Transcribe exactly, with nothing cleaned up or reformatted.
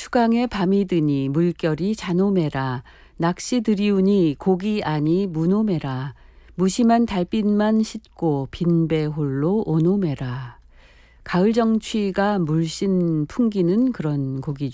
수강에 밤이 드니 물결이 잔오매라. 낚시 들이우니 고기 아니 무노매라. 무심한 달빛만 싣고 빈배 홀로 오노매라. 가을 정취가 물씬 풍기는 그런 곡이죠.